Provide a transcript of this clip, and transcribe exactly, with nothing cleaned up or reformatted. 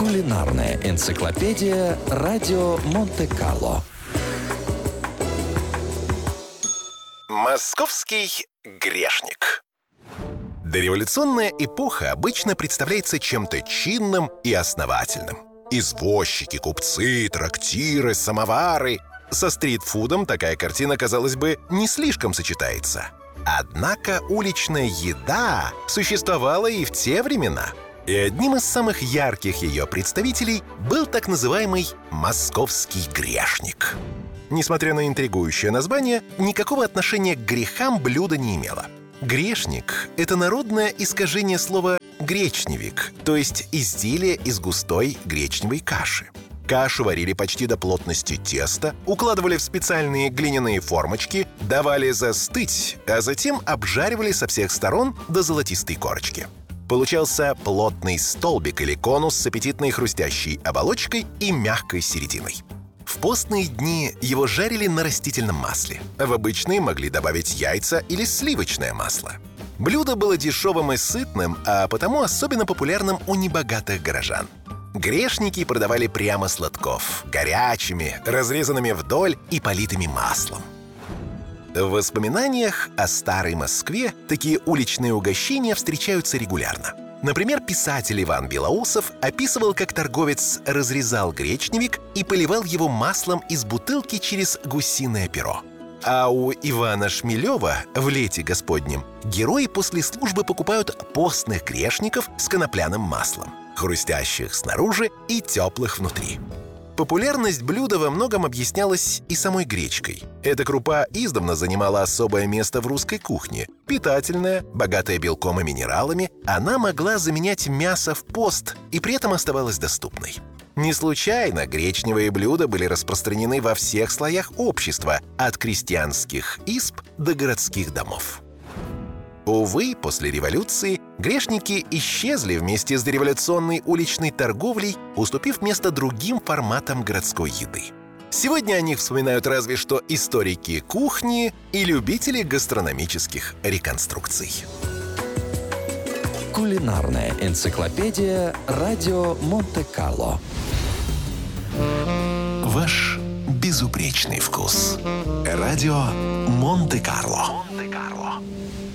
Кулинарная энциклопедия «Радио Монте-Карло». Московский грешник. Дореволюционная эпоха обычно представляется чем-то чинным и основательным. Извозчики, купцы, трактиры, самовары. Со стритфудом такая картина, казалось бы, не слишком сочетается. Однако уличная еда существовала и в те времена. И одним из самых ярких ее представителей был так называемый «московский грешник». Несмотря на интригующее название, никакого отношения к грехам блюдо не имело. Грешник – это народное искажение слова «гречневик», то есть изделие из густой гречневой каши. Кашу варили почти до плотности теста, укладывали в специальные глиняные формочки, давали застыть, а затем обжаривали со всех сторон до золотистой корочки. Получался плотный столбик или конус с аппетитной хрустящей оболочкой и мягкой серединой. В постные дни его жарили на растительном масле. В обычные могли добавить яйца или сливочное масло. Блюдо было дешевым и сытным, а потому особенно популярным у небогатых горожан. Грешники продавали прямо с лотков, горячими, разрезанными вдоль и политыми маслом. В воспоминаниях о старой Москве такие уличные угощения встречаются регулярно. Например, писатель Иван Белоусов описывал, как торговец разрезал гречневик и поливал его маслом из бутылки через гусиное перо. А у Ивана Шмелева в «Лете Господнем» герои после службы покупают постных грешников с конопляным маслом, хрустящих снаружи и теплых внутри. Популярность блюда во многом объяснялась и самой гречкой. Эта крупа издавна занимала особое место в русской кухне. Питательная, богатая белком и минералами, она могла заменять мясо в пост и при этом оставалась доступной. Не случайно гречневые блюда были распространены во всех слоях общества, от крестьянских изб до городских домов. Увы, после революции грешники исчезли вместе с дореволюционной уличной торговлей, уступив место другим форматам городской еды. Сегодня о них вспоминают разве что историки кухни и любители гастрономических реконструкций. Кулинарная энциклопедия «Радио Монте-Карло». Ваш безупречный вкус. Радио Монте-Карло. Монте-Карло.